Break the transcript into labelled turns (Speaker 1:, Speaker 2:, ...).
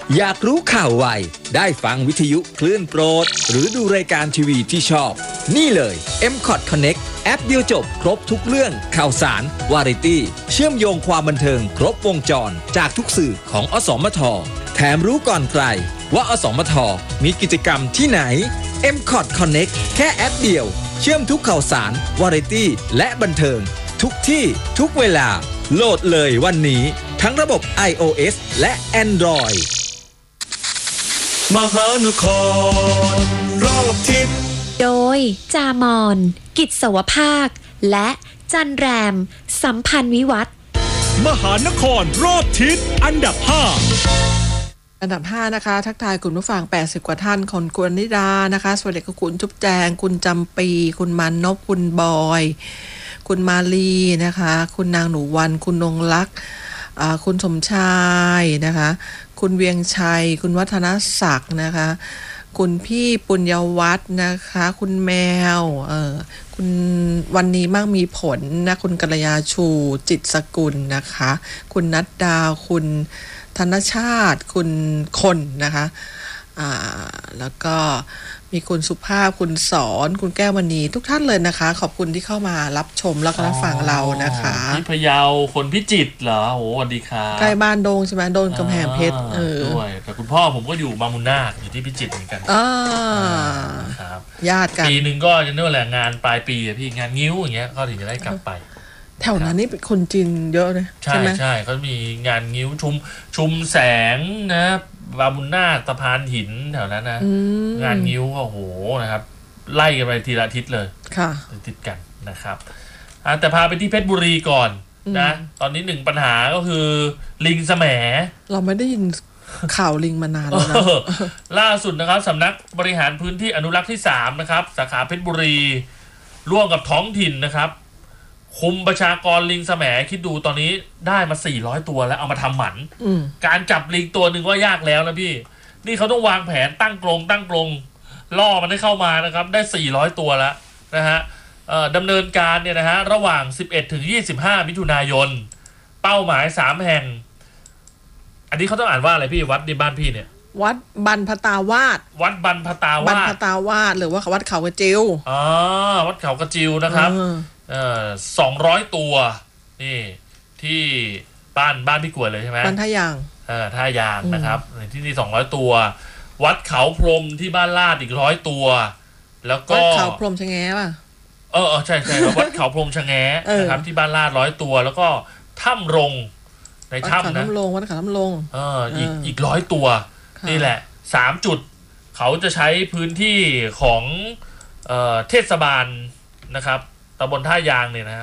Speaker 1: อยากรู้ข่าวไวได้ฟังวิทยุคลื่นโปรดหรือดูรายการทีวีที่ชอบนี่เลย M-Cot Connect แอปเดียวจบครบทุกเรื่องข่าวสารวาไรตี้เชื่อมโยงความบันเทิงครบวงจรจากทุกสื่อของอสมทแถมรู้ก่อนใครว่าอสมทมีกิจกรรมที่ไหน M-Cot Connect แค่แอปเดียวเชื่อมทุกข่าวสารวาไรตี้และบันเทิงทุกที่ทุกเวลาโหลดเลยวันนี้ทั้งระบบ iOS และ Android
Speaker 2: มหานครรอบทิศ
Speaker 3: โดยจามอนกิจสวภาคและจันแรมสัมพันธ์วิวัฒน์
Speaker 2: มหานครรอบทิศอันดับ
Speaker 4: 5นะคะทักทายคุณผู้ฟัง80กว่าท่านคนกวนนิดานะคะสวัสดีคุณจุ๊บแจงคุณจำปีคุณมานพคุณบอยคุณมาลีนะคะคุณนางหนูวันคุณนงลักษ์คุณสมชายนะคะคุณเวียงชัยคุณวัฒนศักดิ์นะคะคุณพี่ปุญญวัฒน์นะคะคุณแมวคุณวันนี้มั่งมีผลนะคุณกัลยาชูจิตสกุลนะคะคุณนัดดาวคุณธนชาติคุณคนนะคะแล้วก็มีคุณสุภาพคุณสอนคุณแก้วมณีทุกท่านเลยนะคะขอบคุณที่เข้ามารับชมแล้วก็รับฟังเรานะคะ
Speaker 5: ที่พะเยาคนพิจิตรเหรอโอ้สวัสดีครับ
Speaker 4: ใกล้บ้านโดงใช่ไหมโดนกำแพงเพชร
Speaker 5: ด้วยแต่คุณพ่อผมก็อยู่บางมุนนาคอยู่ที่พิจิตรเหมือนกัน
Speaker 4: ครับญาติกัน
Speaker 5: ปีนึงก็จะเนื่องแหละงานปลายปีพี่งานงิ้วอย่างเงี้ยเขาถึงจะได้กลับไป
Speaker 4: แถวนั้นนี่เป็นคนจีนเยอะเลย
Speaker 5: ใช่ไหมใช่เขามีงานงิ้วชุมแสงนะบาบุญนาคสะพานหินแถวนั้นนะงานงิ้วโอ้โหนะครับไล่กันไปทีละอาทิตย์เลย
Speaker 4: ค่ะ
Speaker 5: ติดกันนะครับแต่พาไปที่เพชรบุรีก่อนนะตอนนี้หนึ่งปัญหาก็คือลิงแสม
Speaker 4: เราไม่ได้ยินข่าวลิงมานานแล้วนะ
Speaker 5: ล่าสุดนะครับสำนักบริหารพื้นที่อนุรักษ์ที่3นะครับสาขาเพชรบุรีร่วมกับท้องถิ่นนะครับคุมประชากรลิงแสมคิดดูตอนนี้ได้มา400ตัวแล้วเอามาทำหมันการจับลิงตัวหนึ่งว่ายากแล้วนะพี่นี่เขาต้องวางแผนตั้งกรงล่อมันให้เข้ามานะครับได้400ตัวแล้วนะฮะดำเนินการเนี่ยนะฮะระหว่าง11ถึง25มิถุนายนเป้าหมาย3แห่งอันนี้เขาต้องอ่านว่าอะไรพี่วัดในบ้านพี่เนี่ย
Speaker 4: วัดบรรพตาวาส
Speaker 5: วัดบรรพตาวาส
Speaker 4: บรรพตาวาสหรือว่าวัดเขากระจิว
Speaker 5: วัดเขากระจิวนะครับ200ตัวนี่ที่บ้านพี่กล้วยเลยใช่ไหม
Speaker 4: บ้านท่ายาง
Speaker 5: ท่ายางนะครับที่นี่200ตัววัดเขาพรมที่บ้านลาดอีก100ตัวแล้วก็
Speaker 4: วัดเขาพรมชะแงป่ะ
Speaker 5: ใช่ครับวัดเขาพรมชะแงนะครับที่บ้านลาด100ตัวแล้วก็ถ้ำรงในถ้ำนะ
Speaker 4: วัดเขาถ้ำรง
Speaker 5: อีก100ตัวนี่แหละ3จุดเขาจะใช้พื้นที่ของเทศบาลนะครับตำบลท่ายางเนี่ยนะ